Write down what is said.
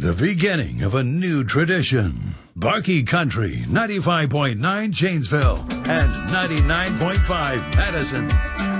The beginning of a new tradition. Barkey Country, 95.9 Janesville and 99.5 Madison.